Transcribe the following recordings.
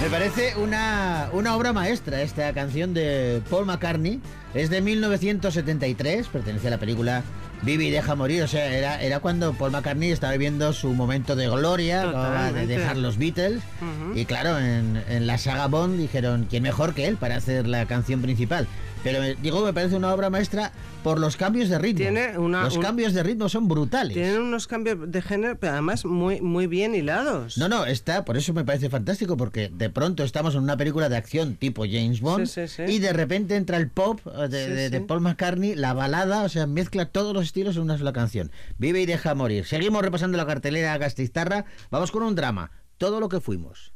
Me parece una obra maestra esta canción de Paul McCartney. Es de 1973, pertenece a la película Vive y deja morir. O sea, era cuando Paul McCartney estaba viviendo su momento de gloria, acababa de dejar los Beatles. Y claro, en la saga Bond dijeron, ¿quién mejor que él para hacer la canción principal? Pero digo, me parece una obra maestra por los cambios de ritmo. Los cambios de ritmo son brutales. Tienen unos cambios de género, pero además muy bien hilados. No, por eso me parece fantástico, porque de pronto estamos en una película de acción tipo James Bond, y de repente entra el pop de Paul McCartney, la balada, o sea, mezcla todos los estilos en una sola canción. Vive y deja morir. Seguimos repasando la cartelera Gasteiztarra. Vamos con un drama, Todo lo que fuimos.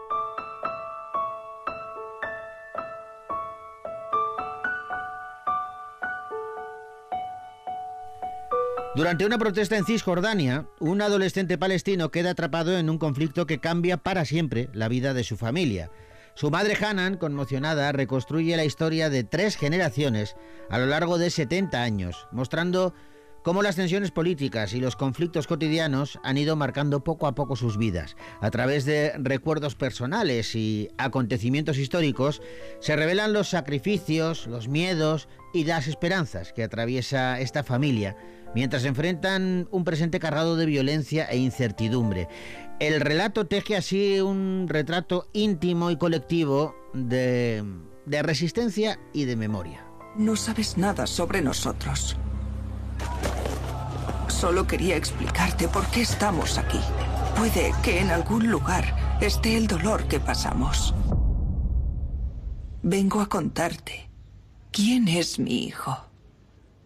Durante una protesta en Cisjordania, un adolescente palestino queda atrapado en un conflicto que cambia para siempre la vida de su familia. Su madre Hanan, conmocionada, reconstruye la historia de 3 generaciones a lo largo de 70 años, mostrando cómo las tensiones políticas y los conflictos cotidianos han ido marcando poco a poco sus vidas. A través de recuerdos personales y acontecimientos históricos, se revelan los sacrificios, los miedos y las esperanzas que atraviesa esta familia, mientras enfrentan un presente cargado de violencia e incertidumbre. El relato teje así un retrato íntimo y colectivo de resistencia y de memoria. No sabes nada sobre nosotros. Solo quería explicarte por qué estamos aquí. Puede que en algún lugar esté el dolor que pasamos. Vengo a contarte quién es mi hijo.